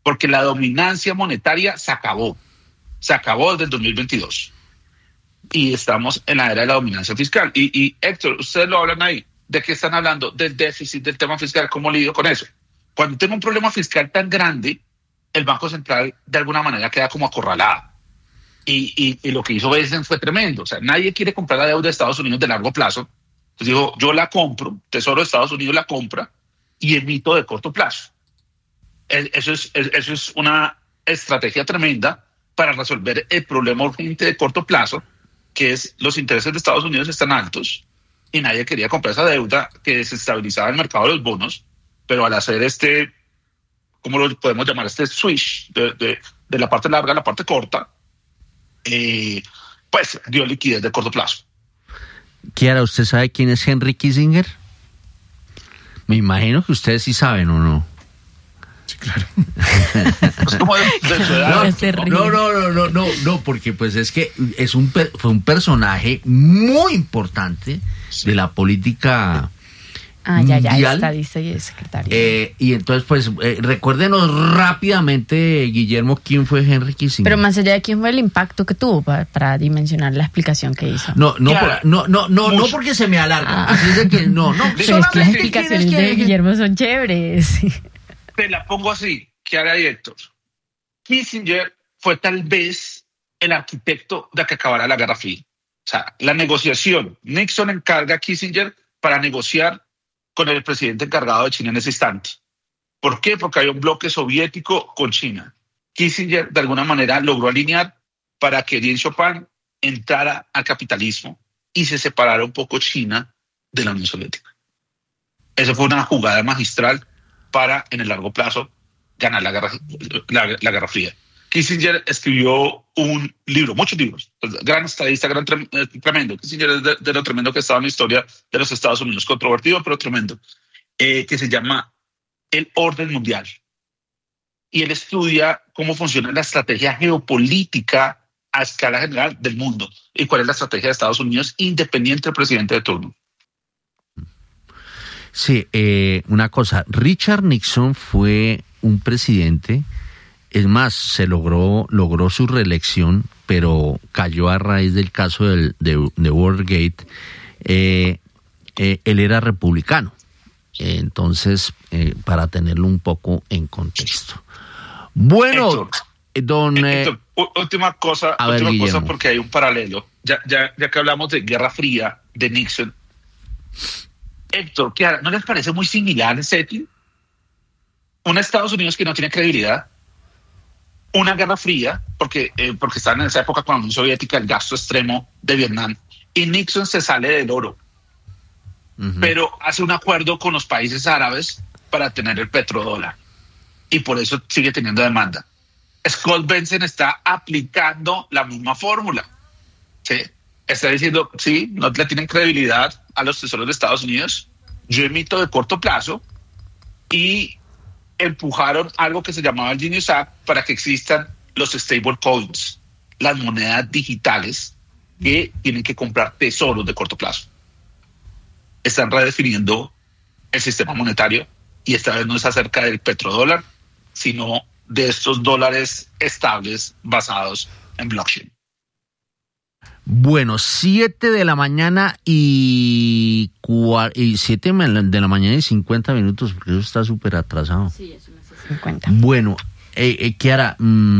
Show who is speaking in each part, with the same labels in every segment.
Speaker 1: porque la dominancia monetaria se acabó desde el 2022 y estamos en la era de la dominancia fiscal. Y Héctor, ustedes lo hablan ahí, ¿de qué están hablando? Del déficit, del tema fiscal, ¿cómo lidio con eso? Cuando tengo un problema fiscal tan grande, el Banco Central de alguna manera queda como acorralado. Y lo que hizo Biden fue tremendo. O sea, nadie quiere comprar la deuda de Estados Unidos de largo plazo. Entonces dijo, yo la compro, Tesoro de Estados Unidos la compra y emito de corto plazo. Eso es una estrategia tremenda para resolver el problema urgente de corto plazo, que es los intereses de Estados Unidos están altos y nadie quería comprar esa deuda que desestabilizaba el mercado de los bonos, pero al hacer ¿cómo lo podemos llamar? Este switch de la parte larga a la parte corta, pues dio liquidez de corto plazo.
Speaker 2: Kiara, ¿usted sabe quién es Henry Kissinger? Me imagino que ustedes sí saben, ¿o no?
Speaker 3: Sí, claro.
Speaker 1: Es como de su edad.
Speaker 2: No, porque pues es que fue un personaje muy importante de la política mundial.
Speaker 4: Estadista y secretario.
Speaker 2: Y entonces, pues, recuérdenos rápidamente, Guillermo, quién fue Henry Kissinger.
Speaker 4: Pero más allá de quién fue el impacto que tuvo para dimensionar la explicación que hizo.
Speaker 2: No porque se me alarga. Así es que no.
Speaker 4: Pero es que las explicaciones de Guillermo son chéveres.
Speaker 1: Te la pongo así, Kiara y Héctor. Kissinger fue tal vez el arquitecto de que acabara la Guerra Fría. O sea, la negociación. Nixon encarga a Kissinger para negociar con el presidente encargado de China en ese instante. ¿Por qué? Porque hay un bloque soviético con China. Kissinger, de alguna manera, logró alinear para que Deng Xiaoping entrara al capitalismo y se separara un poco China de la Unión Soviética. Esa fue una jugada magistral para, en el largo plazo, ganar la Guerra Fría. Kissinger escribió un libro, muchos libros, gran estadista, tremendo. Kissinger es de lo tremendo que estaba en la historia de los Estados Unidos, controvertido pero tremendo, que se llama El Orden Mundial. Y él estudia cómo funciona la estrategia geopolítica a escala general del mundo y cuál es la estrategia de Estados Unidos independiente del presidente de turno.
Speaker 2: Sí, una cosa, Richard Nixon fue un presidente. Es más, logró su reelección, pero cayó a raíz del caso de Watergate. Él era republicano, entonces, para tenerlo un poco en contexto. Bueno,
Speaker 1: Héctor, última cosa, porque hay un paralelo. Ya que hablamos de Guerra Fría, de Nixon. Héctor, ¿no les parece muy similar el setting? Un Estados Unidos que no tiene credibilidad, una Guerra Fría, porque estaban en esa época con la Unión Soviética, el gasto extremo de Vietnam, y Nixon se sale del oro, pero hace un acuerdo con los países árabes para tener el petrodólar, y por eso sigue teniendo demanda. Scott Bessent está aplicando la misma fórmula, ¿sí? Está diciendo, sí, no le tienen credibilidad a los tesoros de Estados Unidos, yo emito de corto plazo, y empujaron algo que se llamaba el Genius Act para que existan los stable coins, las monedas digitales que tienen que comprar tesoros de corto plazo. Están redefiniendo el sistema monetario y esta vez no es acerca del petrodólar, sino de estos dólares estables basados en blockchain.
Speaker 2: Bueno, 7 de la mañana y 7 de la mañana y 50 minutos, porque eso está súper atrasado.
Speaker 4: Sí, eso no es 50.
Speaker 2: Bueno, Kiara,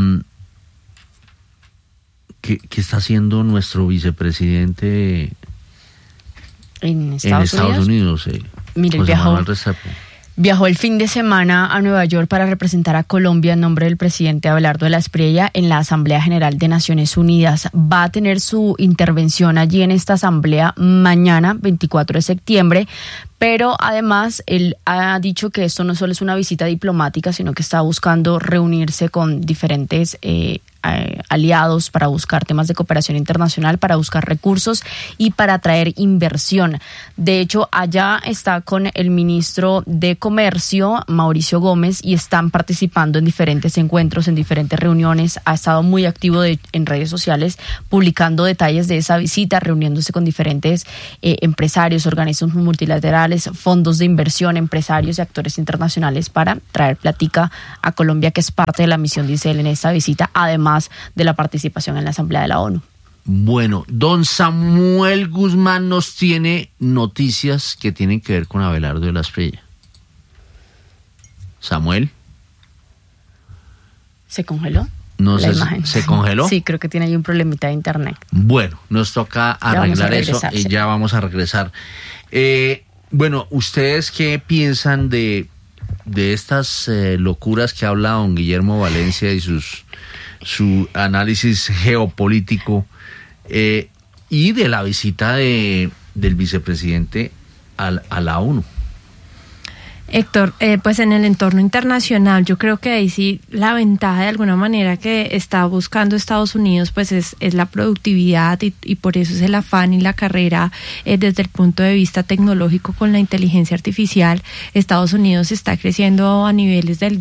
Speaker 2: ¿qué está haciendo nuestro vicepresidente
Speaker 4: en Estados Unidos? Mire, viajó el fin de semana a Nueva York para representar a Colombia en nombre del presidente Abelardo de la Espriella en la Asamblea General de Naciones Unidas. Va a tener su intervención allí en esta asamblea mañana, 24 de septiembre, pero además él ha dicho que esto no solo es una visita diplomática, sino que está buscando reunirse con diferentes aliados para buscar temas de cooperación internacional, para buscar recursos y para atraer inversión. De hecho, allá está con el ministro de Comercio, Mauricio Gómez, y están participando en diferentes encuentros, en diferentes reuniones. Ha estado muy activo en redes sociales, publicando detalles de esa visita, reuniéndose con diferentes empresarios, organismos multilaterales, fondos de inversión, empresarios y actores internacionales para traer plática a Colombia, que es parte de la misión, dice él, en esta visita, además de la participación en la Asamblea de la ONU.
Speaker 2: Bueno, don Samuel Guzmán nos tiene noticias que tienen que ver con Abelardo de la Espriella. Samuel.
Speaker 4: ¿Se congeló?
Speaker 2: No sé, ¿se congeló?
Speaker 4: Sí, creo que tiene ahí un problemita de internet.
Speaker 2: Bueno, nos toca arreglar eso y ya vamos a regresar. Bueno, ¿ustedes qué piensan de estas locuras que habla don Guillermo Valencia y su análisis geopolítico y de la visita del vicepresidente a la ONU?
Speaker 3: Héctor, pues en el entorno internacional yo creo que ahí sí la ventaja de alguna manera que está buscando Estados Unidos pues es la productividad y por eso es el afán y la carrera desde el punto de vista tecnológico con la inteligencia artificial. Estados Unidos está creciendo a niveles del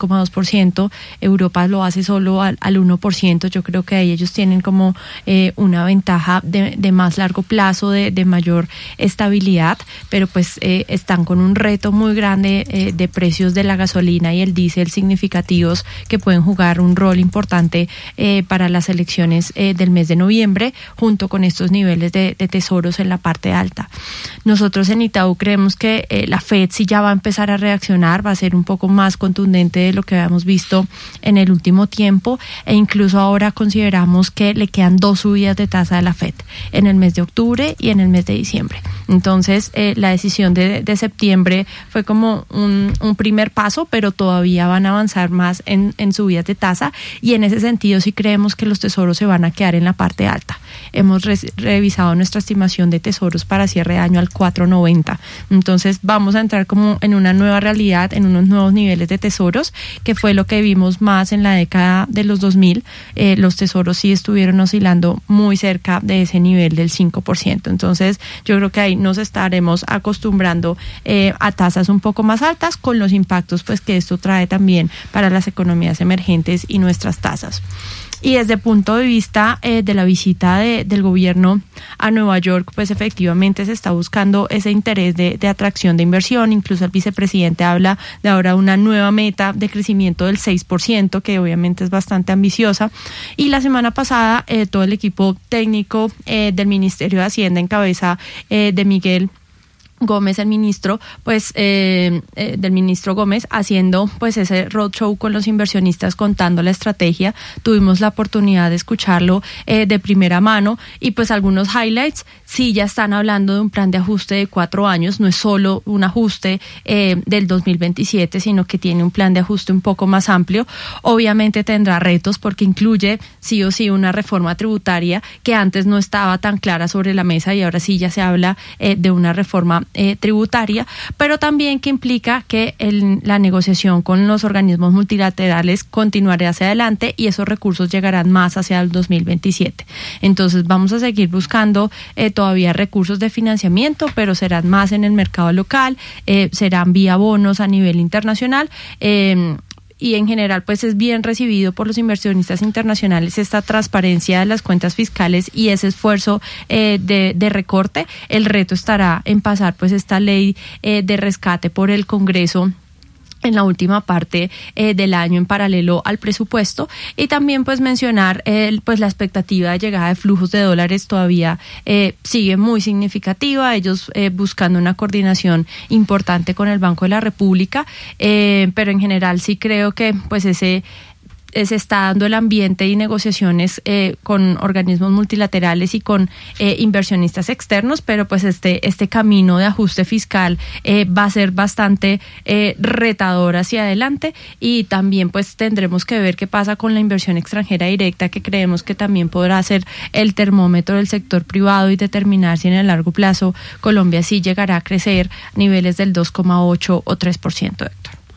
Speaker 3: 2,2%, Europa lo hace solo al 1%. Yo creo que ahí ellos tienen como una ventaja de más largo plazo, de mayor estabilidad, pero pues están con un reto muy grande de precios de la gasolina y el diésel significativos que pueden jugar un rol importante para las elecciones del mes de noviembre, junto con estos niveles de tesoros en la parte alta. Nosotros en Itaú creemos que la Fed sí ya va a empezar a reaccionar, va a ser un poco más contundente de lo que habíamos visto en el último tiempo, e incluso ahora consideramos que le quedan 2 subidas de tasa de la Fed en el mes de octubre y en el mes de diciembre. Entonces la decisión de septiembre fue como un primer paso, pero todavía van a avanzar más en subidas de tasa, y en ese sentido sí creemos que los tesoros se van a quedar en la parte alta. Hemos revisado nuestra estimación de tesoros para cierre de año al 4.90. Entonces vamos a entrar como en una nueva realidad, en unos nuevos niveles de tesoros, que fue lo que vimos más en la década de los 2000. Los tesoros sí estuvieron oscilando muy cerca de ese nivel del 5%. Entonces yo creo que ahí nos estaremos acostumbrando a tasas un poco más altas, con los impactos pues que esto trae también para las economías emergentes y nuestras tasas. Y desde el punto de vista de la visita del gobierno a Nueva York, pues efectivamente se está buscando ese interés de atracción de inversión. Incluso el vicepresidente habla de ahora una nueva meta de crecimiento del 6%, que obviamente es bastante ambiciosa. Y la semana pasada todo el equipo técnico del Ministerio de Hacienda, en cabeza de Miguel Gómez, el ministro, pues del ministro Gómez, haciendo pues ese roadshow con los inversionistas, contando la estrategia. Tuvimos la oportunidad de escucharlo de primera mano, y pues algunos highlights. Sí, ya están hablando de un plan de ajuste de 4 años, no es solo un ajuste del 2027, sino que tiene un plan de ajuste un poco más amplio. Obviamente tendrá retos porque incluye sí o sí una reforma tributaria que antes no estaba tan clara sobre la mesa, y ahora sí ya se habla de una reforma tributaria, pero también que implica que la negociación con los organismos multilaterales continuará hacia adelante, y esos recursos llegarán más hacia el 2027. Entonces vamos a seguir buscando todavía recursos de financiamiento, pero serán más en el mercado local, serán vía bonos a nivel internacional, y en general pues es bien recibido por los inversionistas internacionales esta transparencia de las cuentas fiscales y ese esfuerzo de recorte. El reto estará en pasar pues esta ley de rescate por el Congreso en la última parte del año, en paralelo al presupuesto, y también pues mencionar pues la expectativa de llegada de flujos de dólares todavía sigue muy significativa, ellos buscando una coordinación importante con el Banco de la República, pero en general sí creo que pues se está dando el ambiente y negociaciones con organismos multilaterales y con inversionistas externos, pero pues este camino de ajuste fiscal va a ser bastante retador hacia adelante, y también pues tendremos que ver qué pasa con la inversión extranjera directa, que creemos que también podrá ser el termómetro del sector privado y determinar si en el largo plazo Colombia sí llegará a crecer a niveles del 2,8 o 3%, Héctor.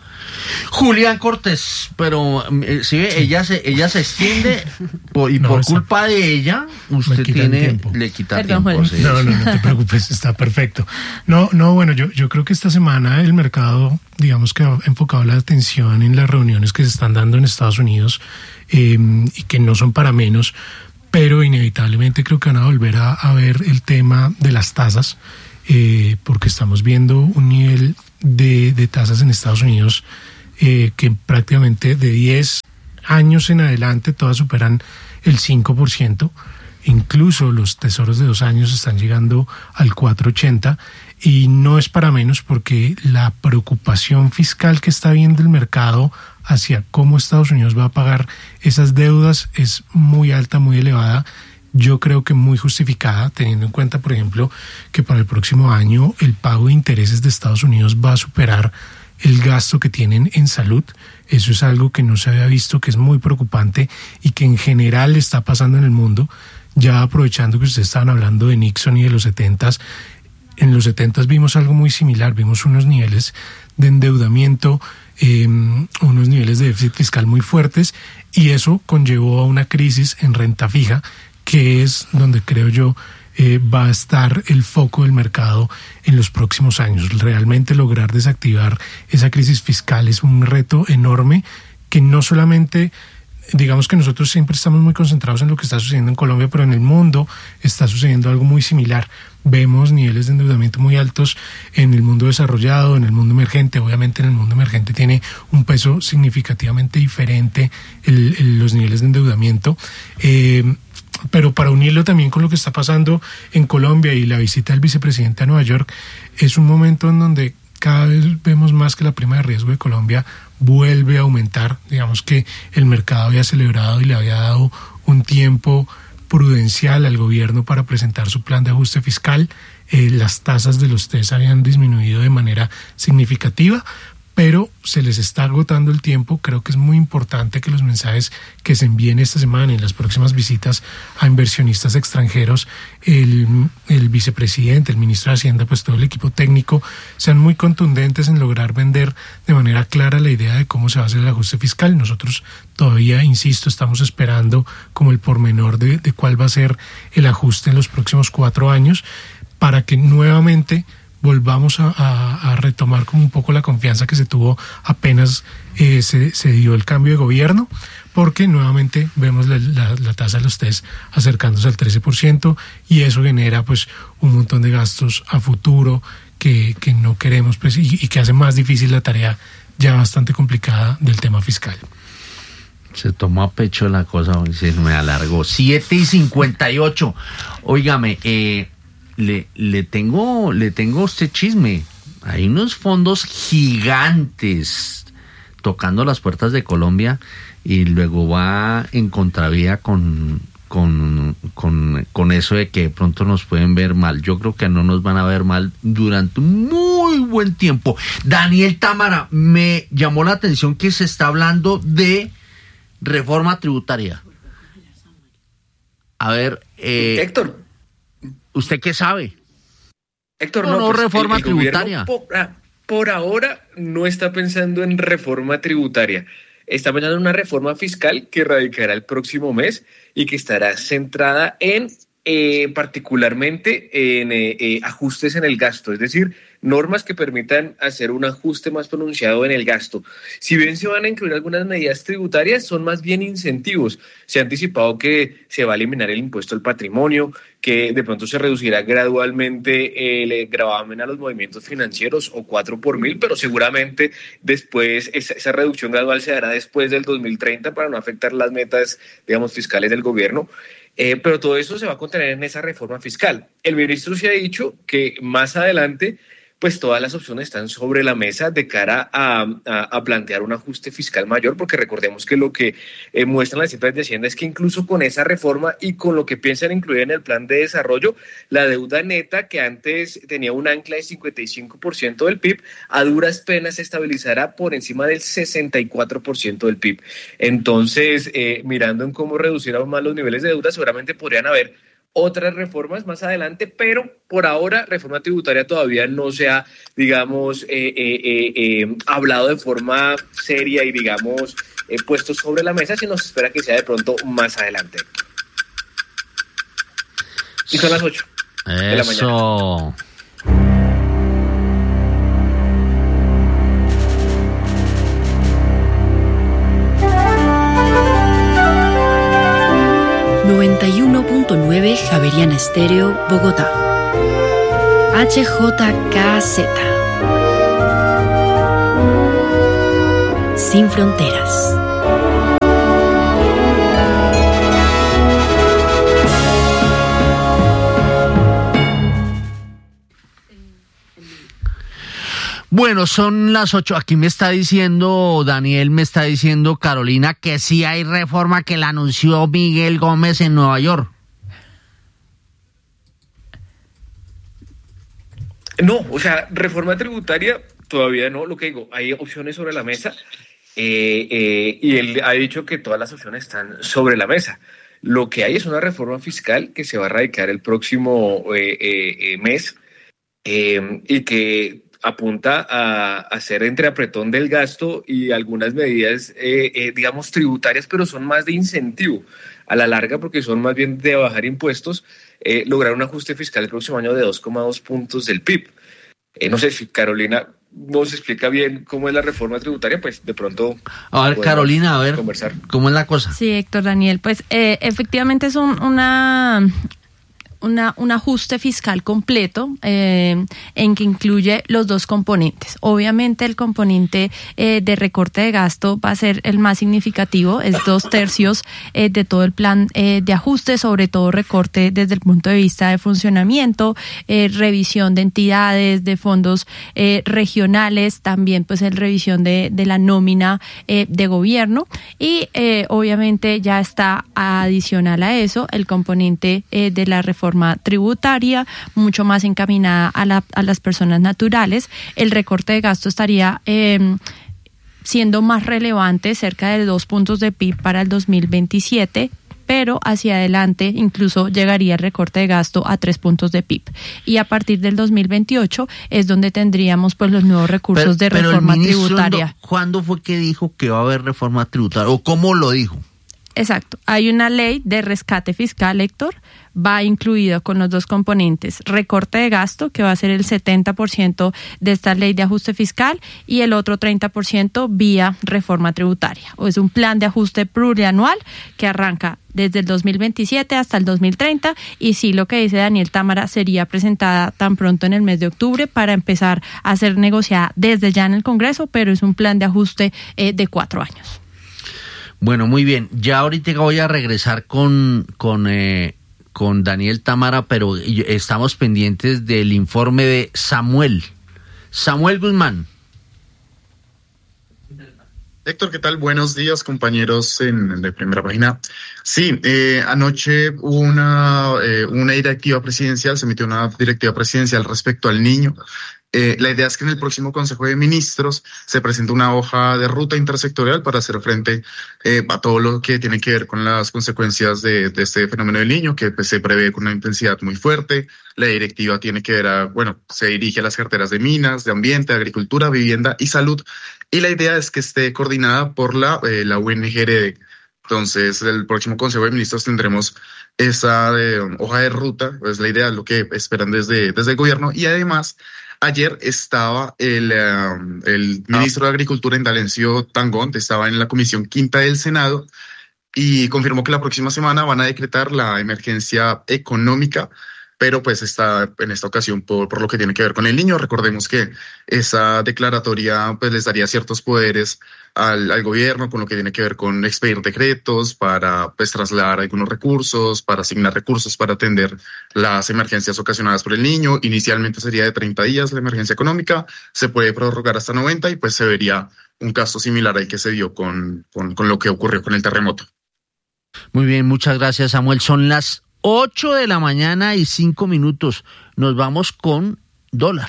Speaker 2: Julián Cortés, pero sí, ella se extiende y por culpa de ella usted le quita tiempo.
Speaker 5: Sí. No te preocupes, está perfecto. No, bueno, yo creo que esta semana el mercado, digamos que ha enfocado la atención en las reuniones que se están dando en Estados Unidos y que no son para menos, pero inevitablemente creo que van a volver a ver el tema de las tasas, porque estamos viendo un nivel de tasas en Estados Unidos que prácticamente de 10 años en adelante todas superan el 5%, incluso los tesoros de 2 años están llegando al 4.80%, y no es para menos porque la preocupación fiscal que está viendo el mercado hacia cómo Estados Unidos va a pagar esas deudas es muy alta, muy elevada. Yo creo que muy justificada, teniendo en cuenta, por ejemplo, que para el próximo año el pago de intereses de Estados Unidos va a superar el gasto que tienen en salud. Eso es algo que no se había visto, que es muy preocupante y que en general está pasando en el mundo. Ya aprovechando que ustedes estaban hablando de Nixon y de los 70s, en los 70s vimos algo muy similar, vimos unos niveles de endeudamiento, unos niveles de déficit fiscal muy fuertes, y eso conllevó a una crisis en renta fija, que es donde creo yo va a estar el foco del mercado en los próximos años. Realmente lograr desactivar esa crisis fiscal es un reto enorme que no solamente, digamos que nosotros siempre estamos muy concentrados en lo que está sucediendo en Colombia, pero en el mundo está sucediendo algo muy similar. Vemos niveles de endeudamiento muy altos en el mundo desarrollado, en el mundo emergente. Obviamente en el mundo emergente tiene un peso significativamente diferente los niveles de endeudamiento. Pero para unirlo también con lo que está pasando en Colombia y la visita del vicepresidente a Nueva York, es un momento en donde cada vez vemos más que la prima de riesgo de Colombia vuelve a aumentar. Digamos que el mercado había celebrado y le había dado un tiempo prudencial al gobierno para presentar su plan de ajuste fiscal. Las tasas de los TES habían disminuido de manera significativa, pero se les está agotando el tiempo. Creo que es muy importante que los mensajes que se envíen esta semana y en las próximas visitas a inversionistas extranjeros, el vicepresidente, el ministro de Hacienda, pues todo el equipo técnico, sean muy contundentes en lograr vender de manera clara la idea de cómo se va a hacer el ajuste fiscal. Nosotros todavía, insisto, estamos esperando como el pormenor de cuál va a ser el ajuste en los próximos 4 años, para que nuevamente volvamos a retomar como un poco la confianza que se tuvo apenas se dio el cambio de gobierno, porque nuevamente vemos la tasa de los TES acercándose al 13%, y eso genera pues un montón de gastos a futuro que no queremos, pues, y que hace más difícil la tarea ya bastante complicada del tema fiscal.
Speaker 2: Se tomó a pecho la cosa, se me alargó. 7:58. Óigame, le tengo a usted chisme. Hay unos fondos gigantes tocando las puertas de Colombia y luego va en contravía con eso de que de pronto nos pueden ver mal. Yo creo que no nos van a ver mal durante un muy buen tiempo. Daniel Támara, me llamó la atención que se está hablando de reforma tributaria. A ver,
Speaker 6: Héctor,
Speaker 2: ¿usted qué sabe?
Speaker 6: Héctor,
Speaker 2: no pues reforma tributaria.
Speaker 6: Por ahora no está pensando en reforma tributaria. Está pensando en una reforma fiscal que radicará el próximo mes y que estará centrada en particularmente en ajustes en el gasto, es decir, normas que permitan hacer un ajuste más pronunciado en el gasto. Si bien se van a incluir algunas medidas tributarias, son más bien incentivos. Se ha anticipado que se va a eliminar el impuesto al patrimonio, que de pronto se reducirá gradualmente el gravamen a los movimientos financieros, o 4 por 1000, pero seguramente después esa reducción gradual se dará después del 2030 para no afectar las metas, digamos, fiscales del gobierno. Pero todo eso se va a contener en esa reforma fiscal. El ministro se ha dicho que más adelante pues todas las opciones están sobre la mesa de cara a plantear un ajuste fiscal mayor, porque recordemos que lo que muestran las cifras de Hacienda es que incluso con esa reforma y con lo que piensan incluir en el plan de desarrollo, la deuda neta, que antes tenía un ancla de 55% del PIB, a duras penas se estabilizará por encima del 64% del PIB. Entonces, mirando en cómo reducir aún más los niveles de deuda, seguramente podrían haber otras reformas más adelante, pero por ahora reforma tributaria todavía no se ha, digamos, hablado de forma seria y, digamos, puesto sobre la mesa, sino se espera que sea de pronto más adelante. Y son las 8 de la mañana.
Speaker 7: 91.9 Javeriana Estéreo, Bogotá. HJKZ. Sin fronteras.
Speaker 2: Bueno, son las 8. Aquí me está diciendo, Daniel, me está diciendo Carolina, que sí hay reforma que la anunció Miguel Gómez en Nueva York.
Speaker 6: No, o sea, reforma tributaria todavía no, lo que digo, hay opciones sobre la mesa y él ha dicho que todas las opciones están sobre la mesa. Lo que hay es una reforma fiscal que se va a radicar el próximo mes y que apunta a hacer entre apretón del gasto y algunas medidas, digamos, tributarias, pero son más de incentivo a la larga porque son más bien de bajar impuestos, lograr un ajuste fiscal el próximo año de 2,2 puntos del PIB. No sé si Carolina nos explica bien cómo es la reforma tributaria, pues de pronto...
Speaker 2: A ver, Carolina, a ver, conversar. ¿Cómo es la cosa?
Speaker 3: Sí, Héctor, Daniel, pues efectivamente es un ajuste fiscal completo en que incluye los dos componentes. Obviamente el componente de recorte de gasto va a ser el más significativo, es 2/3 de todo el plan de ajuste, sobre todo recorte desde el punto de vista de funcionamiento, revisión de entidades, de fondos regionales, también pues el revisión de la nómina de gobierno y obviamente ya está adicional a eso el componente de la reforma tributaria, mucho más encaminada a las personas naturales. El recorte de gasto estaría siendo más relevante, cerca de 2 puntos de PIB para el 2027, pero hacia adelante incluso llegaría el recorte de gasto a 3 puntos de PIB. Y a partir del 2028 es donde tendríamos pues los nuevos recursos de reforma tributaria.
Speaker 2: ¿Cuándo fue que dijo que va a haber reforma tributaria? ¿O cómo lo dijo?
Speaker 3: Exacto. Hay una ley de rescate fiscal, Héctor, va incluido con los dos componentes, recorte de gasto, que va a ser el 70% de esta ley de ajuste fiscal, y el otro 30% vía reforma tributaria. O es un plan de ajuste plurianual que arranca desde el 2027 hasta el 2030, y sí, lo que dice Daniel Támara, sería presentada tan pronto en el mes de octubre para empezar a ser negociada desde ya en el Congreso, pero es un plan de ajuste de 4 años.
Speaker 2: Bueno, muy bien. Ya ahorita voy a regresar con Daniel Támara, pero estamos pendientes del informe de Samuel Guzmán.
Speaker 8: Héctor, ¿qué tal? Buenos días, compañeros de Primera Página. Sí, anoche hubo una directiva presidencial, se emitió una directiva presidencial respecto al niño. La idea es que en el próximo Consejo de Ministros se presente una hoja de ruta intersectorial para hacer frente a todo lo que tiene que ver con las consecuencias de este fenómeno del niño, que pues, se prevé con una intensidad muy fuerte. La directiva tiene que ver se dirige a las carteras de minas, de ambiente, de agricultura, vivienda y salud. Y la idea es que esté coordinada por la ONG Herede. Entonces, el próximo Consejo de Ministros tendremos esa hoja de ruta, es la idea, lo que esperan desde el gobierno. Y además, ayer estaba el ministro de Agricultura, Indalencio Tangón, estaba en la Comisión Quinta del Senado y confirmó que la próxima semana van a decretar la emergencia económica, pero pues está en esta ocasión por lo que tiene que ver con el niño. Recordemos que esa declaratoria pues les daría ciertos poderes al gobierno con lo que tiene que ver con expedir decretos para pues trasladar algunos recursos, para asignar recursos para atender las emergencias ocasionadas por el niño. Inicialmente sería de 30 días la emergencia económica, se puede prorrogar hasta 90 y pues se vería un caso similar al que se dio con lo que ocurrió con el terremoto.
Speaker 2: Muy bien, muchas gracias, Samuel. Son las 8 de la mañana y 5 minutos. Nos vamos con dólar.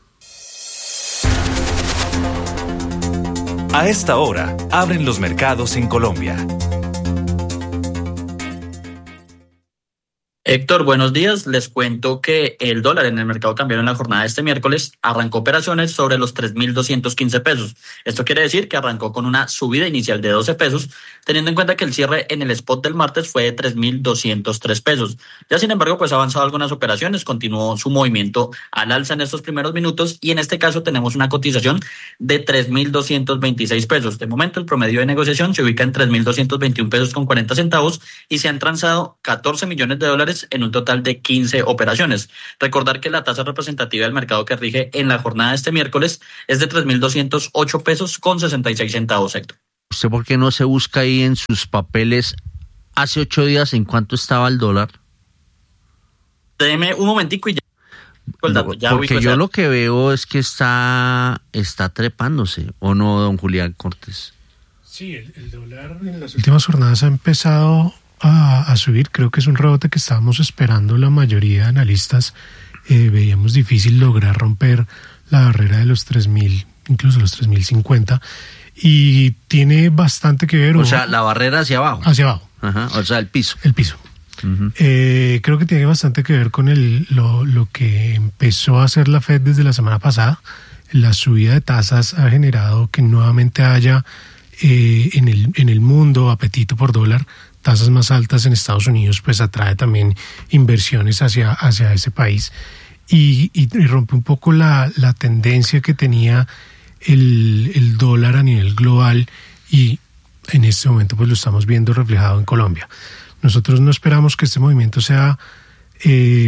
Speaker 9: A esta hora, abren los mercados en Colombia.
Speaker 10: Héctor, buenos días. Les cuento que el dólar en el mercado cambiario en la jornada de este miércoles arrancó operaciones sobre los 3.215 pesos. Esto quiere decir que arrancó con una subida inicial de 12 pesos, teniendo en cuenta que el cierre en el spot del martes fue de 3.203 pesos. Ya sin embargo, pues ha avanzado algunas operaciones, continuó su movimiento al alza en estos primeros minutos y en este caso tenemos una cotización de 3.226 pesos. De momento el promedio de negociación se ubica en 3.221 pesos con 40 centavos y se han transado 14 millones de dólares en un total de 15 operaciones. Recordar que la tasa representativa del mercado que rige en la jornada de este miércoles es de 3.208 pesos con 66 centavos, Héctor.
Speaker 2: ¿Usted por qué no se busca ahí en sus papeles hace 8 días en cuánto estaba el dólar?
Speaker 10: Deme un momentico y ya.
Speaker 2: Porque yo lo que veo es que está trepándose, ¿o no, don Julián Cortés?
Speaker 5: Sí, el dólar en las últimas jornadas ha empezado a subir. Creo que es un rebote que estábamos esperando la mayoría de analistas. Veíamos difícil lograr romper la barrera de los 3.000, incluso los 3.050, y tiene bastante que ver.
Speaker 2: O sea, la barrera hacia abajo.
Speaker 5: Hacia abajo.
Speaker 2: Ajá, o sea, el piso.
Speaker 5: El piso. Uh-huh. Creo que tiene bastante que ver con lo que empezó a hacer la Fed desde la semana pasada. La subida de tasas ha generado que nuevamente haya en el mundo apetito por dólar. Tasas más altas en Estados Unidos pues atrae también inversiones hacia ese país y rompe un poco la tendencia que tenía el dólar a nivel global, y en este momento pues lo estamos viendo reflejado en Colombia. Nosotros no esperamos que este movimiento sea que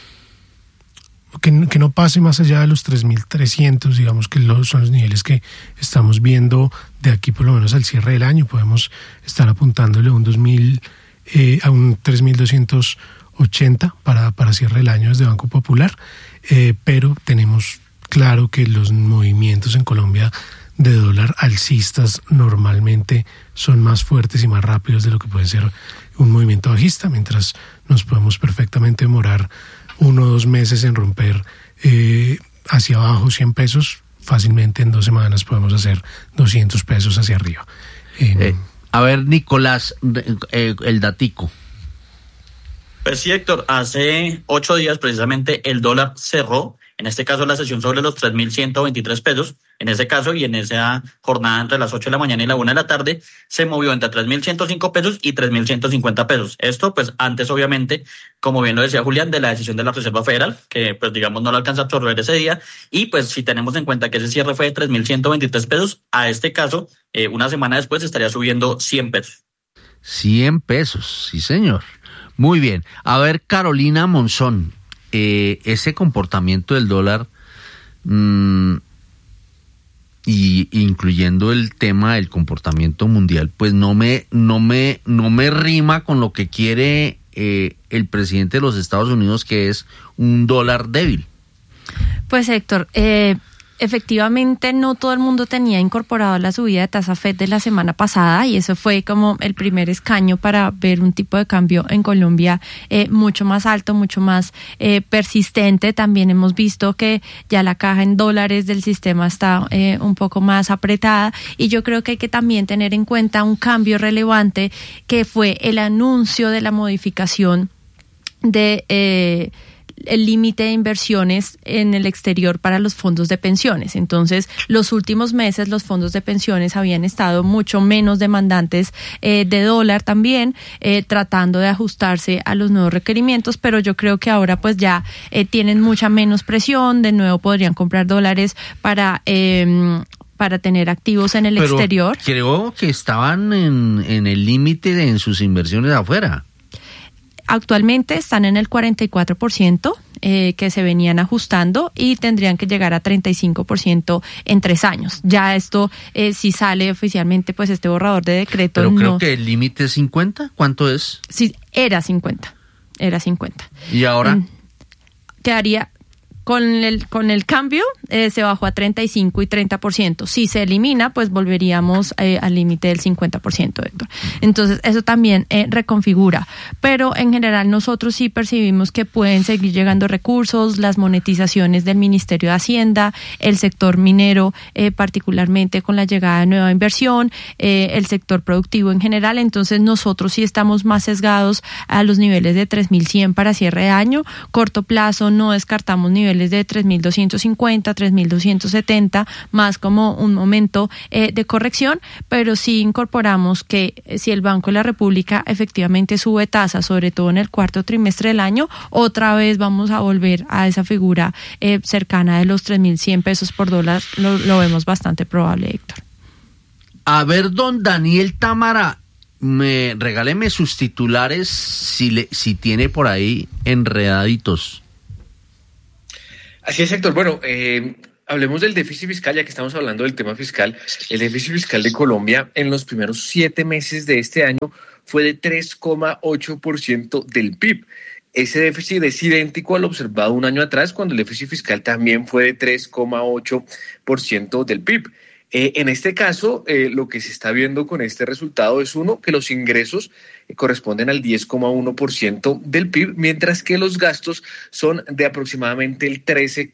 Speaker 5: no pase más allá de los 3.300, digamos que son los niveles que estamos viendo de aquí por lo menos al cierre del año. Podemos estar apuntándole a un 3.280 para cierre del año desde Banco Popular, pero tenemos claro que los movimientos en Colombia de dólar alcistas normalmente son más fuertes y más rápidos de lo que puede ser un movimiento bajista, mientras nos podemos perfectamente demorar 1 o 2 meses en romper hacia abajo 100 pesos, fácilmente en 2 semanas podemos hacer 200 pesos hacia arriba.
Speaker 2: A ver, Nicolás, el datico.
Speaker 10: Pues sí, Héctor, hace 8 días precisamente el dólar cerró, en este caso la sesión sobre los 3.123 pesos, en ese caso y en esa jornada entre las 8 de la mañana y la 1 de la tarde, se movió entre 3.105 pesos y 3.150 pesos. Esto pues antes obviamente, como bien lo decía Julián, de la decisión de la Reserva Federal, que pues digamos no lo alcanza a absorber ese día, y pues si tenemos en cuenta que ese cierre fue de 3.123 pesos, a este caso, una semana después estaría subiendo 100 pesos.
Speaker 2: 100 pesos, sí señor. Muy bien. A ver, Carolina Monzón, ese comportamiento del dólar, y incluyendo el tema del comportamiento mundial, pues no me rima con lo que quiere el presidente de los Estados Unidos, que es un dólar débil.
Speaker 3: Pues Héctor, efectivamente no todo el mundo tenía incorporado la subida de tasa FED de la semana pasada, y eso fue como el primer escaño para ver un tipo de cambio en Colombia mucho más alto, mucho más persistente. También hemos visto que ya la caja en dólares del sistema está un poco más apretada, y yo creo que hay que también tener en cuenta un cambio relevante que fue el anuncio de la modificación de el límite de inversiones en el exterior para los fondos de pensiones. Entonces, los últimos meses los fondos de pensiones habían estado mucho menos demandantes de dólar también, tratando de ajustarse a los nuevos requerimientos, pero yo creo que ahora pues ya tienen mucha menos presión. De nuevo podrían comprar dólares para tener activos en el exterior.
Speaker 2: Creo que estaban en el límite en sus inversiones afuera.
Speaker 3: Actualmente están en el 44% que se venían ajustando, y tendrían que llegar a 35% en 3 años. Ya esto, si sale oficialmente, pues este borrador de decreto.
Speaker 2: Pero creo que el límite es 50. ¿Cuánto es?
Speaker 3: Sí, era 50.
Speaker 2: ¿Y ahora?
Speaker 3: Quedaría Con el cambio se bajó a 35 y 30%. Si se elimina, pues volveríamos al límite del 50%, Héctor. Entonces, eso también reconfigura. Pero en general nosotros sí percibimos que pueden seguir llegando recursos, las monetizaciones del Ministerio de Hacienda, el sector minero, particularmente con la llegada de nueva inversión, el sector productivo en general. Entonces, nosotros sí estamos más sesgados a los niveles de 3.100 para cierre de año. Corto plazo no descartamos niveles de 3.250, 3.270, más como un momento de corrección, pero sí incorporamos que si el Banco de la República efectivamente sube tasas, sobre todo en el cuarto trimestre del año, otra vez vamos a volver a esa figura cercana de los 3.100 pesos por dólar. Lo vemos bastante probable, Héctor.
Speaker 2: A ver, don Daniel Támara, regáleme sus titulares si tiene por ahí enredaditos.
Speaker 6: Así es, Héctor. Bueno, hablemos del déficit fiscal, ya que estamos hablando del tema fiscal. El déficit fiscal de Colombia en los primeros 7 meses de este año fue de 3,8% del PIB. Ese déficit es idéntico al observado un año atrás, cuando el déficit fiscal también fue de 3,8% del PIB. En este caso, lo que se está viendo con este resultado es que los ingresos corresponden al 10,1% del PIB, mientras que los gastos son de aproximadamente el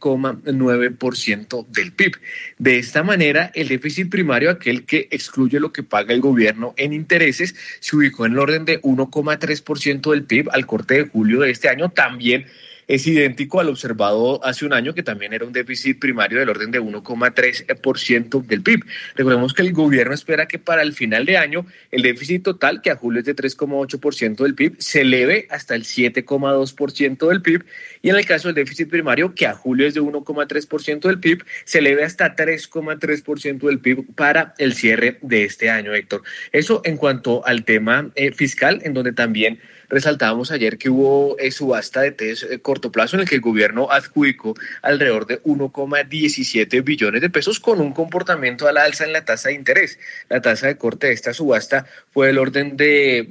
Speaker 6: 13,9% del PIB. De esta manera, el déficit primario, aquel que excluye lo que paga el gobierno en intereses, se ubicó en el orden de 1,3% del PIB al corte de julio de este año. También es idéntico al observado hace un año, que también era un déficit primario del orden de 1,3% del PIB. Recordemos que el gobierno espera que para el final de año el déficit total, que a julio es de 3,8% del PIB, se eleve hasta el 7,2% del PIB, y en el caso del déficit primario, que a julio es de 1,3% del PIB, se eleve hasta 3,3% del PIB para el cierre de este año, Héctor. Eso en cuanto al tema fiscal, en donde también resaltábamos ayer que hubo subasta de TES corto plazo, en el que el gobierno adjudicó alrededor de 1,17 billones de pesos, con un comportamiento a la alza en la tasa de interés. La tasa de corte de esta subasta fue del orden de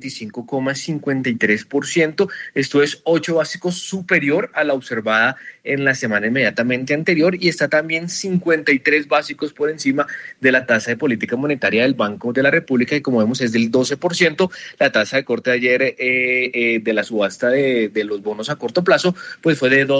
Speaker 6: 25,53%. Esto es 8 básicos superior a la observada en la semana inmediatamente anterior, y está también 53 básicos por encima de la tasa de política monetaria del Banco de la República, que como vemos es del 12%. La tasa de corte de ayer de la subasta de los bonos a corto plazo, pues fue de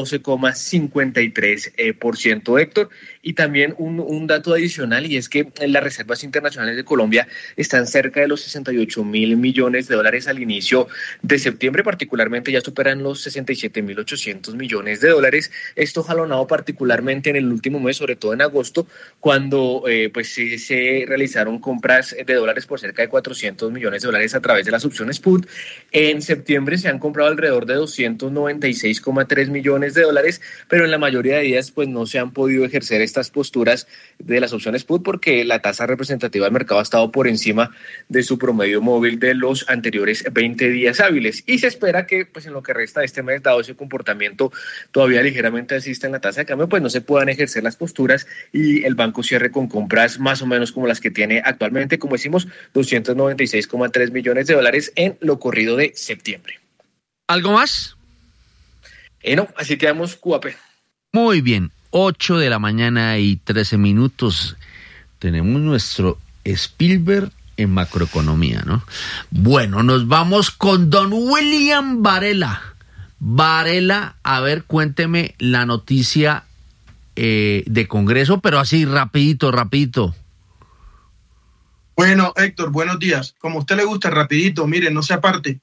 Speaker 6: 12,53%, Héctor. Y también un dato adicional, y es que las reservas internacionales de Colombia están cerca de los 68.000 millones de dólares al inicio de septiembre, particularmente ya superan los 67.800 millones de dólares. Esto jalonado particularmente en el último mes, sobre todo en agosto, cuando se realizaron compras de dólares por cerca de 400 millones de dólares a través de las opciones put. En septiembre se han comprado alrededor de 296,3 millones de dólares, pero en la mayoría de días pues no se han podido ejercer estas posturas de las opciones put, porque la tasa representativa del mercado ha estado por encima de su promedio móvil de los anteriores 20 días hábiles, y se espera que pues en lo que resta de este mes, dado ese comportamiento todavía ligeramente alcista en la tasa de cambio, pues no se puedan ejercer las posturas y el banco cierre con compras más o menos como las que tiene actualmente, como decimos, 296,3 millones de dólares en lo corrido de septiembre.
Speaker 2: ¿Algo más?
Speaker 6: No, así quedamos, QAP.
Speaker 2: Muy bien, 8 de la mañana y 13 minutos. Tenemos nuestro Spielberg en macroeconomía, ¿no? Bueno, nos vamos con don William Varela. Varela, a ver, cuénteme la noticia de Congreso, pero así, rapidito.
Speaker 11: Bueno, Héctor, buenos días. Como a usted le gusta, rapidito, miren, no se aparte.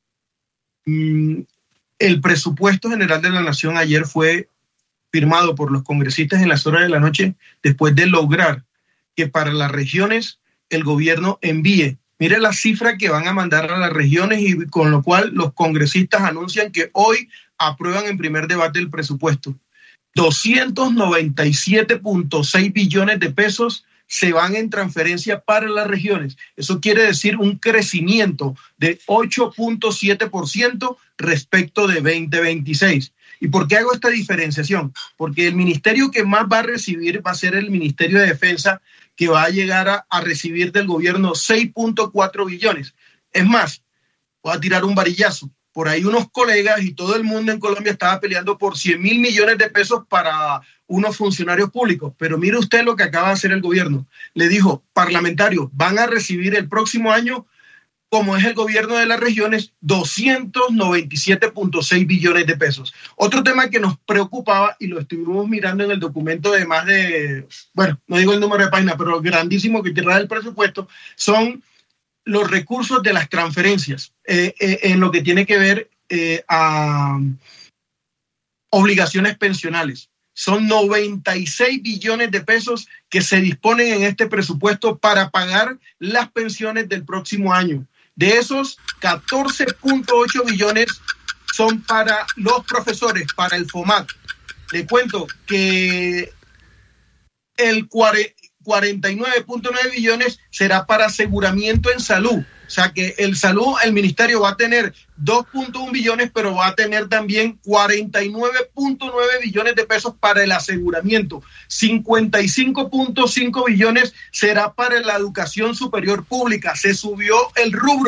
Speaker 11: El presupuesto general de la Nación ayer fue firmado por los congresistas en las horas de la noche, después de lograr que para las regiones el gobierno envíe, mire la cifra que van a mandar a las regiones, y con lo cual los congresistas anuncian que hoy aprueban en primer debate el presupuesto. 297.6 billones de pesos se van en transferencia para las regiones. Eso quiere decir un crecimiento de 8.7% respecto de 2026. ¿Y por qué hago esta diferenciación? Porque el ministerio que más va a recibir va a ser el Ministerio de Defensa, que va a llegar a recibir del gobierno 6.4 billones. Es más, voy a tirar un varillazo, por ahí unos colegas y todo el mundo en Colombia estaba peleando por 100.000 millones de pesos para unos funcionarios públicos. Pero mire usted lo que acaba de hacer el gobierno. Le dijo, parlamentarios, van a recibir el próximo año, como es el gobierno de las regiones, 297.6 billones de pesos. Otro tema que nos preocupaba, y lo estuvimos mirando en el documento de más de, bueno, no digo el número de páginas, pero grandísimo que trae el presupuesto, son los recursos de las transferencias en lo que tiene que ver a obligaciones pensionales. Son 96 billones de pesos que se disponen en este presupuesto para pagar las pensiones del próximo año. De esos, 14.8 billones son para los profesores, para el FOMAT. Le cuento que el 49.9 billones será para aseguramiento en salud. O sea que el ministerio va a tener 2.1 billones, pero va a tener también 49.9 billones de pesos para el aseguramiento. 55.5 billones será para la educación superior pública. Se subió el rubro